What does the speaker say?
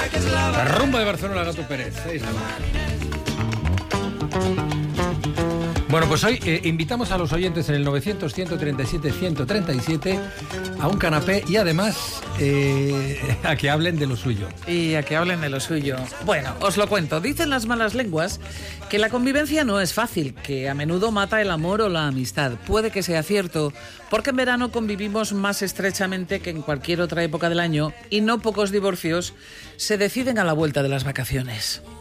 La rumba de Barcelona, Gato Pérez. Bueno, pues hoy invitamos a los oyentes en el 900-137-137 a un canapé y además a que hablen de lo suyo. Y a que hablen de lo suyo. Bueno, os lo cuento. Dicen las malas lenguas que la convivencia no es fácil, que a menudo mata el amor o la amistad. Puede que sea cierto, porque en verano convivimos más estrechamente que en cualquier otra época del año y no pocos divorcios se deciden a la vuelta de las vacaciones.